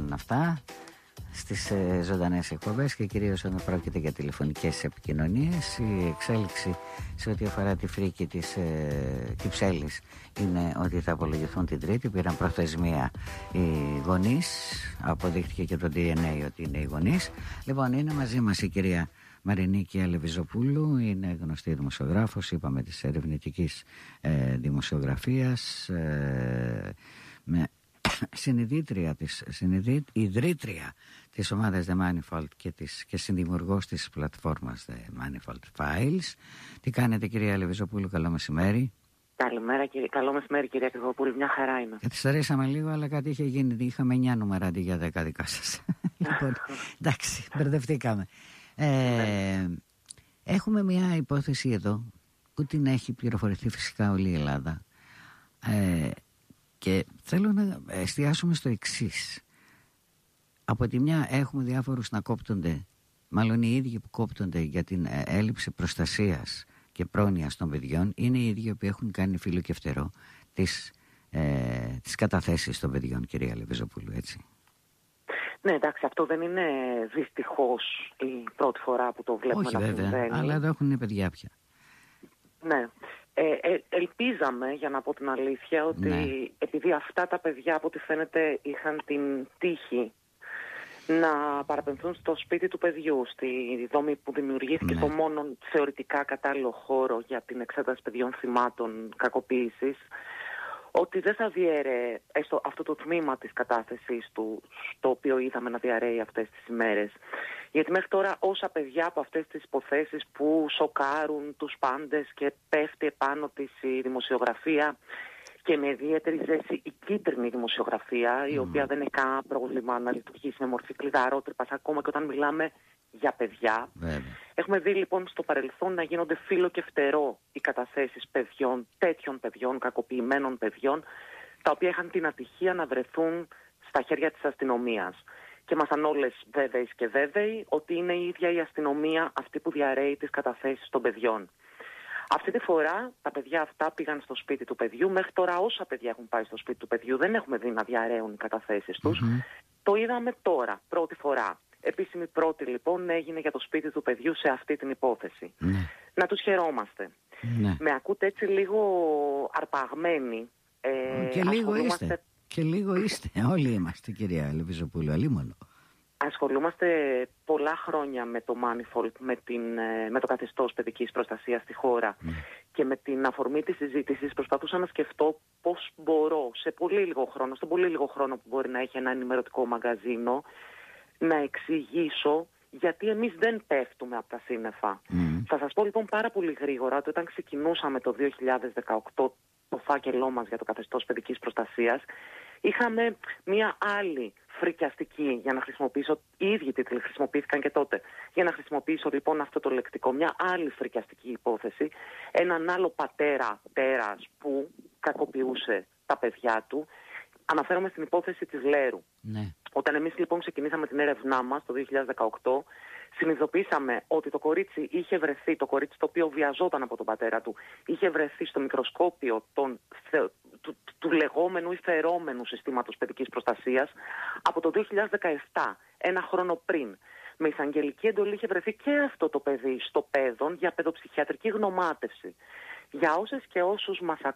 συμβαίνουν αυτά στις ζωντανές εκπομπές και κυρίως όταν πρόκειται για τηλεφωνικές επικοινωνίες. Η εξέλιξη σε ό,τι αφορά τη φρίκη της Κυψέλης είναι ότι θα απολογηθούν την Τρίτη. Πήραν προθεσμία οι γονείς, αποδείχτηκε και το DNA ότι είναι οι γονείς. Λοιπόν, είναι μαζί μας η κυρία Μαρινίκη Αλεβιζοπούλου, είναι γνωστή δημοσιογράφος, είπαμε, της ερευνητικής δημοσιογραφίας, ιδρύτρια της ομάδας The Manifold και συνδημιουργός της πλατφόρμας The Manifold Files. Τι κάνετε, κυρία Αλεβιζοπούλου? Καλό μεσημέρι. Καλημέρα, καλό μεσημέρι, κυρία Κρυβοπούλου. Μια χαρά είμαι. Καθυστερήσαμε λίγο, αλλά κάτι είχε γίνει. Είχαμε 9 νούμερα αντί για 10 δικά σας. Λοιπόν, εντάξει, μπερδευτήκαμε. Έχουμε μια υπόθεση εδώ που την έχει πληροφορηθεί φυσικά όλη η Ελλάδα, και θέλω να εστιάσουμε στο εξής. Από τη μια έχουμε διάφορους να κόπτονται, μάλλον οι ίδιοι που κόπτονται για την έλλειψη προστασίας και πρόνοιας των παιδιών είναι οι ίδιοι που έχουν κάνει φύλλο και φτερό τις καταθέσεις των παιδιών, κυρία Λεβιζοπούλου, έτσι. Ναι, εντάξει, αυτό δεν είναι δυστυχώς η πρώτη φορά που το βλέπουμε. Όχι, να συμβαίνει. Όχι βέβαια, αλλά εδώ έχουν παιδιά πια. Ναι. Ελπίζαμε, για να πω την αλήθεια, ότι επειδή αυτά τα παιδιά από ό,τι φαίνεται είχαν την τύχη να παραπεμφθούν στο σπίτι του παιδιού, στη δόμη που δημιουργήθηκε το μόνο θεωρητικά κατάλληλο χώρο για την εξέταση παιδιών θυμάτων κακοποίησης, ότι δεν θα διέρεε έστω αυτό το τμήμα της κατάθεσης του, στο οποίο είδαμε να διαρρέει αυτές τις ημέρες. Γιατί μέχρι τώρα όσα παιδιά από αυτές τις υποθέσεις που σοκάρουν τους πάντες και πέφτει επάνω της η δημοσιογραφία, και με ιδιαίτερη ζέση η κίτρινη δημοσιογραφία, η οποία δεν έχει κανένα πρόβλημα να λειτουργήσει με μορφή κλειδαρότρυπας, ακόμα και όταν μιλάμε για παιδιά. Έχουμε δει λοιπόν στο παρελθόν να γίνονται φύλλο και φτερό οι καταθέσεις παιδιών, τέτοιων παιδιών, κακοποιημένων παιδιών, τα οποία είχαν την ατυχία να βρεθούν στα χέρια της αστυνομίας. Και ήμασταν όλες βέβαιες και βέβαιοι ότι είναι η ίδια η αστυνομία αυτή που διαρρέει τις καταθέσεις των παιδιών. Αυτή τη φορά τα παιδιά αυτά πήγαν στο σπίτι του παιδιού. Μέχρι τώρα όσα παιδιά έχουν πάει στο σπίτι του παιδιού δεν έχουμε δει να διαρρέουν οι καταθέσεις τους. Το είδαμε τώρα, πρώτη φορά. Επίσημη πρώτη λοιπόν έγινε για το σπίτι του παιδιού σε αυτή την υπόθεση. Να τους χαιρόμαστε. Με ακούτε έτσι λίγο αρπαγμένοι. Και λίγο είστε. Όλοι είμαστε, κυρία Λεβιζοπούλου, αλίμονο. Ασχολούμαστε πολλά χρόνια με το Manifold, με το καθεστώς παιδικής προστασίας στη χώρα. Και με την αφορμή της συζήτησης προσπαθούσα να σκεφτώ πώς μπορώ στον πολύ λίγο χρόνο που μπορεί να έχει ένα ενημερωτικό μαγκαζίνο, να εξηγήσω γιατί εμείς δεν πέφτουμε από τα σύννεφα. Θα σας πω λοιπόν πάρα πολύ γρήγορα ότι όταν ξεκινούσαμε το 2018 το φάκελό μας για το καθεστώς παιδικής προστασίας, είχαμε μία άλλη φρικιαστική, για να χρησιμοποιήσω, οι ίδιοι τίτλοι χρησιμοποιήθηκαν και τότε, για να χρησιμοποιήσω λοιπόν αυτό το λεκτικό, μια άλλη φρικιαστική υπόθεση, έναν άλλο πατέρας που κακοποιούσε τα παιδιά του. Αναφέρομαι στην υπόθεση της Λέρου. Όταν εμείς λοιπόν ξεκινήσαμε την έρευνά μας το 2018, συνειδητοποίησαμε ότι το κορίτσι είχε βρεθεί, το κορίτσι το οποίο βιαζόταν από τον πατέρα του, είχε βρεθεί στο μικροσκόπιο του λεγόμενου ή φερόμενου συστήματος παιδικής προστασίας από το 2017, ένα χρόνο πριν. Με εισαγγελική εντολή είχε βρεθεί και αυτό το παιδί στο παιδόν για παιδοψυχιατρική γνωμάτευση. Για όσες και όσους μας